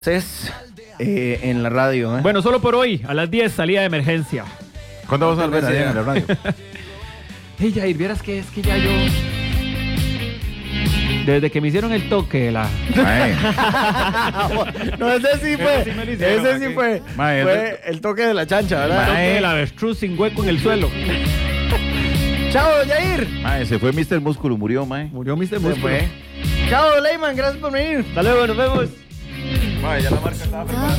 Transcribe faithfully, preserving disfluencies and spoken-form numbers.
Es eh, en la radio. ¿eh? Bueno, solo por hoy, a las diez, salida de emergencia. ¿Cuándo vas a volver ahí en la radio? Hey, Jair, vieras que es que ya yo... Desde que me hicieron el toque, la... Mae, No, ese sí fue. Ese sí me lo hicieron Ese sí aquí. fue. Mae, Fue el toque de la chancha, ¿verdad? toque del avestruz sin hueco en el suelo. Chao, Jair. mae, se fue mister Músculo, murió, mae. Murió mister Se Músculo. fue. Chao, Leyman. Gracias por venir. Hasta luego, nos vemos. Mae, ya la marca estaba preparada.